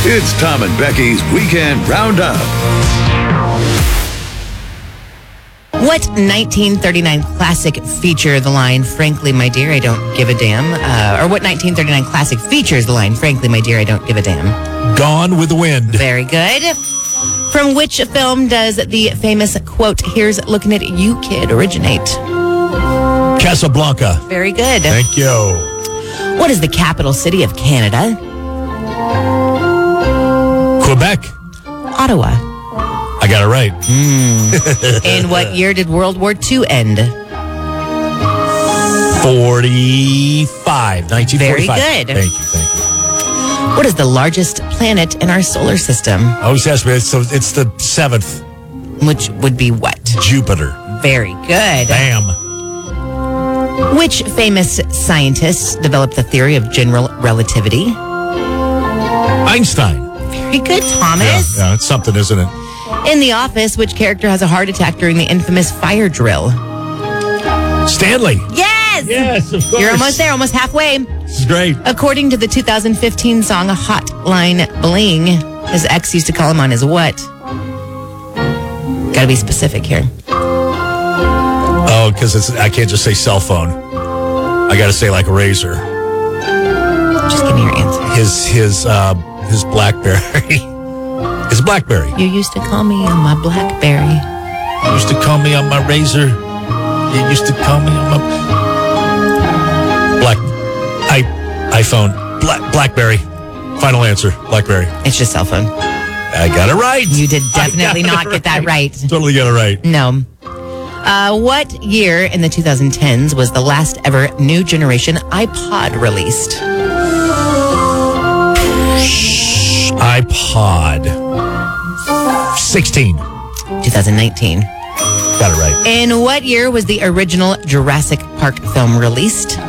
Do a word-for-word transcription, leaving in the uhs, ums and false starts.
It's Tom and Becky's Weekend Roundup. What nineteen thirty-nine classic feature the line, "Frankly, my dear, I don't give a damn"? Uh, or what nineteen thirty-nine classic features the line, "Frankly, my dear, I don't give a damn"? Gone with the Wind. Very good. From which film does the famous quote, "Here's looking at you, kid," originate? Casablanca. Very good. Thank you. What is the capital city of Canada? Quebec. Ottawa. I got it right. Mm. In what year did World War Two end? forty-five. nineteen forty-five. Very good. Thank you, thank you. What is the largest planet in our solar system? I always ask me, so it's the seventh. Which would be what? Jupiter. Very good. Bam. Which famous scientist developed the theory of general relativity? Einstein. Very good, Thomas. Yeah, yeah, it's something, isn't it? In The Office, which character has a heart attack during the infamous fire drill? Stanley. Yes! Yes, of course. You're almost there, almost halfway. This is great. According to the two thousand fifteen song Hotline Bling, his ex used to call him on his what? Gotta be specific here. Oh, because it's I can't just say cell phone. I got to say like razor. Just give me your answer. His his uh, his BlackBerry. His BlackBerry. You used to call me on my BlackBerry. You used to call me on my razor. You used to call me on my Black I iPhone. Black BlackBerry. Final answer. BlackBerry. It's just cell phone. I got it right. You did definitely not get that right. Totally got it right. No. Uh, what year in the twenty tens was the last ever new generation iPod released? iPod. sixteen. twenty nineteen. Got it right. In what year was the original Jurassic Park film released?